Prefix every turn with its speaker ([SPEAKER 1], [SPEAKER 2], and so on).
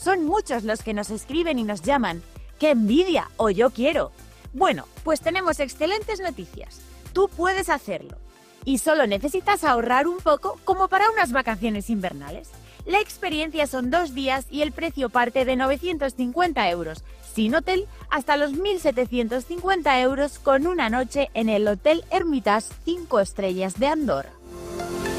[SPEAKER 1] Son muchos los que nos escriben y nos llaman. ¡Qué envidia! O yo quiero. Bueno, pues tenemos excelentes noticias. Tú puedes hacerlo. Y solo necesitas ahorrar un poco como para unas vacaciones invernales. La experiencia son 2 días y el precio parte de 950 euros, sin hotel, hasta los 1.750 euros con una noche en el Hotel Hermitage 5 estrellas de Andorra.